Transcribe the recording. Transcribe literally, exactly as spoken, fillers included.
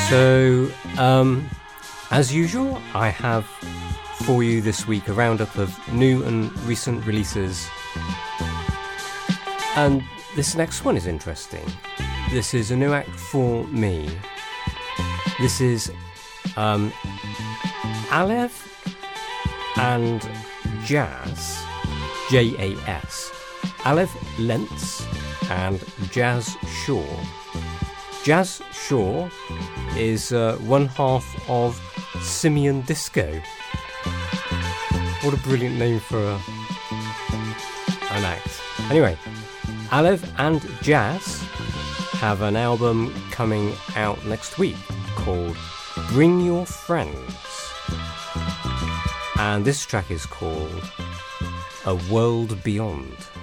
So, um, as usual, I have for you this week a roundup of new and recent releases. And this next one is interesting. This is a new act for me. This is um, Alev and Jazz, J A S. Alev Lentz and Jazz Shaw. Jazz Shaw is uh, one half of Simian Disco. What a brilliant name for a, an act. Anyway, Alev and Jazz have an album coming out next week called Bring Your Friends. And this track is called A World Beyond.